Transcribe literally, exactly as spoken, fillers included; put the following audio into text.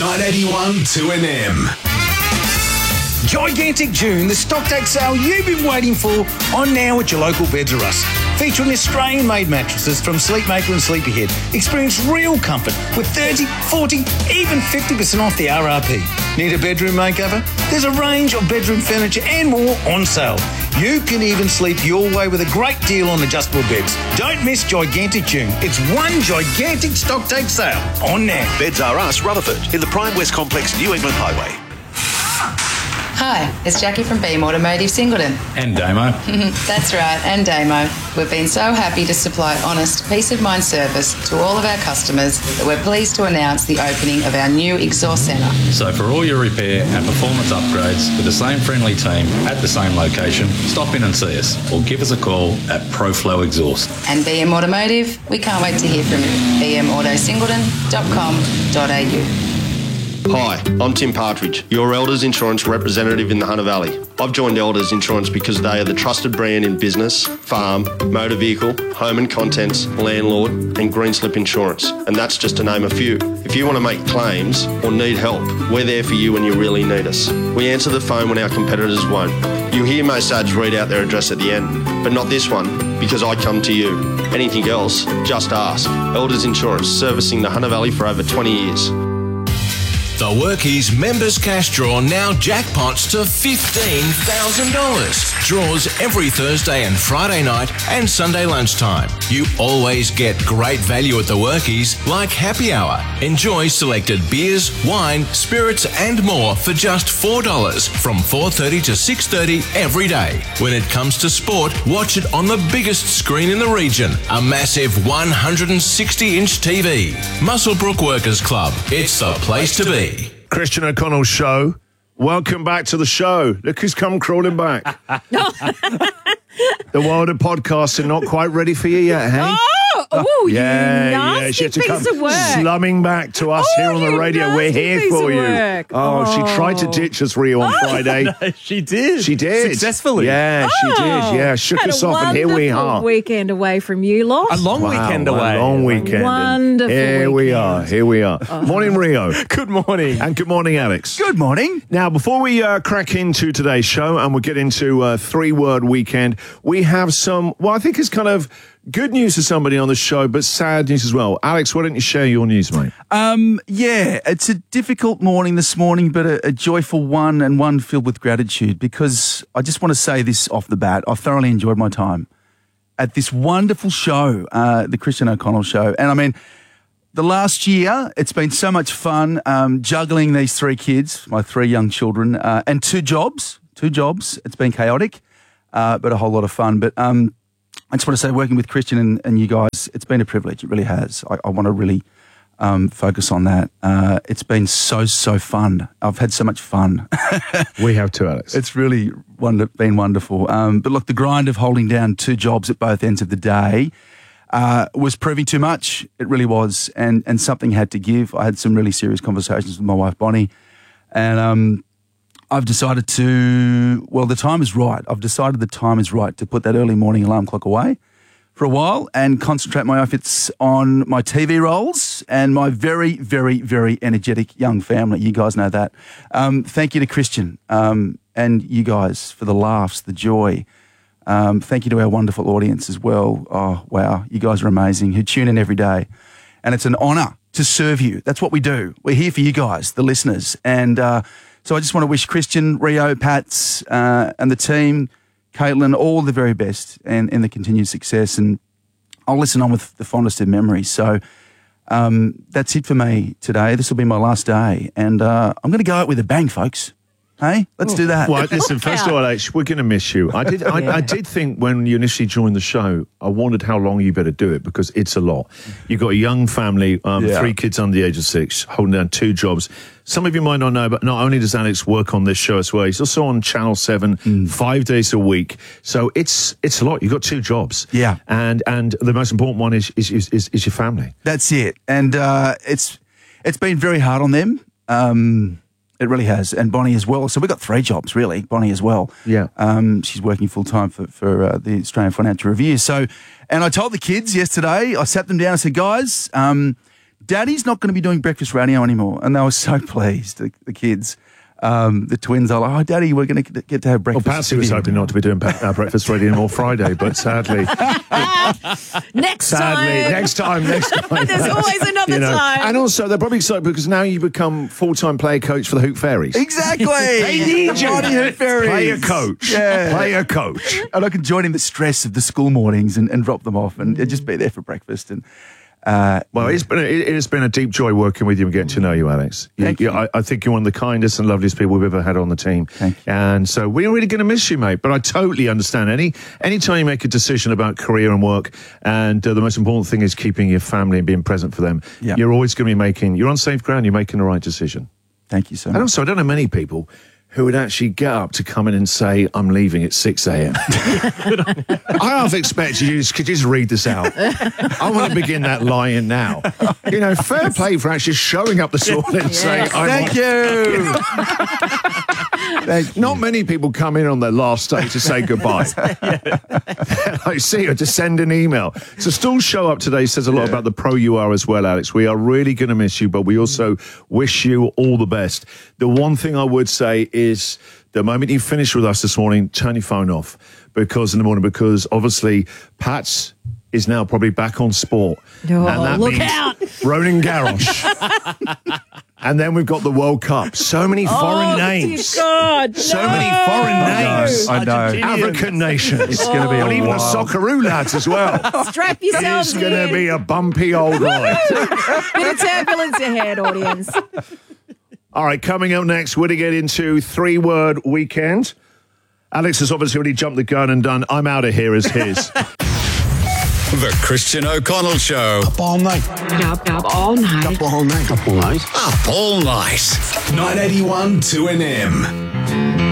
nine eighty-one two N M. Gigantic June, the stock take sale you've been waiting for, on now at your local Beds R Us. Featuring Australian-made mattresses from Sleepmaker and Sleepyhead. Experience real comfort with thirty, forty, even fifty percent off the R R P. Need a bedroom makeover? There's a range of bedroom furniture and more on sale. You can even sleep your way with a great deal on adjustable beds. Don't miss Gigantic June. It's one gigantic stock take sale on now. Beds R Us, Rutherford, in the Prime West Complex, New England Highway. Hi, it's Jackie from Beam Automotive Singleton. And Damo. That's right, and Damo. We've been so happy to supply honest, peace of mind service to all of our customers that we're pleased to announce the opening of our new exhaust centre. So for all your repair and performance upgrades with the same friendly team at the same location, stop in and see us or give us a call at ProFlow Exhaust. And B M Automotive, we can't wait to hear from you. b m auto singleton dot com dot a u. Hi, I'm Tim Partridge, your Elders Insurance representative in the Hunter Valley. I've joined Elders Insurance because they are the trusted brand in business, farm, motor vehicle, home and contents, landlord and green slip insurance. And that's just to name a few. If you want to make claims or need help, we're there for you when you really need us. We answer the phone when our competitors won't. You hear most ads read out their address at the end, but not this one, because I come to you. Anything else, just ask. Elders Insurance, servicing the Hunter Valley for over twenty years. The Workies Members Cash Draw now jackpots to fifteen thousand dollars. Draws every Thursday and Friday night and Sunday lunchtime. You always get great value at the Workies, like happy hour. Enjoy selected beers, wine, spirits and more for just four dollars from four thirty to six thirty every day. When it comes to sport, watch it on the biggest screen in the region, a massive one hundred sixty inch T V. Muswellbrook Workers Club. It's the place to be. Christian O'Connell's show. Welcome back to the show. Look who's come crawling back. The world of podcasting not quite ready for you yet, hey? Oh, oh yeah, you yeah. nasty She had to piece come of work. slumming back to us Oh, here on the you radio. We're nasty here piece for of you. work. Oh, she tried to Oh. ditch us, Rio, on Friday. No, she did. She did. Successfully. Yeah, she Oh, did. Yeah, shook had us a off, and here we wonderful are. weekend away from you lot. A long Wow, weekend a away. long weekend. Wonderful Here we weekend. are. Here we are. Morning, Rio. Good morning. And good morning, Alex. Good morning. Now, before we uh, crack into today's show and we'll get into uh, three-word weekend, we have some, well, I think it's kind of good news to somebody on the show, but sad news as well. Alex, why don't you share your news, mate? Um, yeah, it's a difficult morning this morning, but a, a joyful one and one filled with gratitude, because I just want to say this off the bat. I've thoroughly enjoyed my time at this wonderful show, uh, the Christian O'Connell Show. And I mean, the last year, it's been so much fun um, juggling these three kids, my three young children, uh, and two jobs, two jobs. It's been chaotic, uh, but a whole lot of fun. But um, I just want to say, working with Christian and, and you guys, it's been a privilege. It really has. I, I want to really um, focus on that. Uh, it's been so, so fun. I've had so much fun. We have too, Alex. It's really wonder, been wonderful. Um, but look, the grind of holding down two jobs at both ends of the day uh, was proving too much. It really was. And, and something had to give. I had some really serious conversations with my wife, Bonnie, and um, I've decided to, well, the time is right. I've decided the time is right to put that early morning alarm clock away for a while and concentrate my efforts on my T V roles and my very, very, very energetic young family. You guys know that. Um, thank you to Christian um, and you guys for the laughs, the joy. Um, thank you to our wonderful audience as well. Oh, wow. You guys are amazing, who tune in every day. And it's an honour to serve you. That's what we do. We're here for you guys, the listeners. And uh, so I just want to wish Christian, Rio, Pats, uh, and the team, Caitlin, all the very best and, and the continued success. And I'll listen on with the fondest of memories. So um, that's it for me today. This will be my last day. And uh, I'm going to go out with a bang, folks. Hey, let's do that. Well, listen, first of all, Alex, we're going to miss you. I did I, Yeah. I did think when you initially joined the show, I wondered how long you better do it, because it's a lot. You've got a young family, um, Yeah. three kids under the age of six, holding down two jobs. Some of you might not know, but not only does Alex work on this show as well, he's also on Channel seven Mm. five days a week. So it's it's a lot. You've got two jobs. Yeah. And and the most important one is is, is, is, is your family. That's it. And uh, it's it's been very hard on them. Um, it really has. And Bonnie as well. So we've got three jobs, really. Bonnie as well. Yeah. Um, she's working full-time for, for uh, the Australian Financial Review. So, and I told the kids yesterday, I sat them down and said, guys, um, Daddy's not going to be doing breakfast radio anymore. And they were so pleased, the, the kids. Um, the twins are like, oh, Daddy, we're going to get to have breakfast. Well, Patsy was hoping not to be doing uh, breakfast radio anymore Friday, but sadly. next sadly, time. next time, next time. There's always another You know. time. And also, they're probably excited because now you become full-time player coach for the Hoop Fairies. Exactly. They need you. Mighty Hoop Fairies. Play a coach. Yeah. Play a coach. And I can join in the stress of the school mornings and, and drop them off and just be there for breakfast. And uh, Well, it's been a, it has been a deep joy working with you and getting to know you, Alex. You, Thank you. I, I think you're one of the kindest and loveliest people we've ever had on the team. Thank you. And so we're really going to miss you, mate. But I totally understand. Any anytime you make a decision about career and work, and uh, the most important thing is keeping your family and being present for them, Yeah. you're always going to be making, you're on safe ground, you're making the right decition. Thank you so And much. also, I don't know many people who would actually get up to come in and say, I'm leaving at six a.m. I half expected you to just read this out. I want to begin that lying now. You know, fair play for actually showing up this morning and saying, I'm Thank you. Thank you. Not many people come in on their last day to say goodbye. I see you, to send an email. To still show up today says a lot about the pro you are as well, Alex. We are really going to miss you, but we also wish you all the best. The one thing I would say is the moment you finish with us this morning, turn your phone off because in the morning, because obviously Pat's is now probably back on sport. Oh, and that look means out. Ronan Garros. And then we've got the World Cup. So many foreign oh, names. Dear God, So no. many foreign names. I know. African nations. It's going to be And a even the while. Socceroo lads as well. Strap yourselves It's going to in. be a bumpy old ride. Bit of turbulence ahead, audience. All right, coming up next, we're going to get into three-word weekend. Alex has obviously already jumped the gun and done I'm out of here as his. The Christian O'Connell Show. Up all night. Up, up all night. Up all night. Up all night. Up all night. nine eighty-one two N M.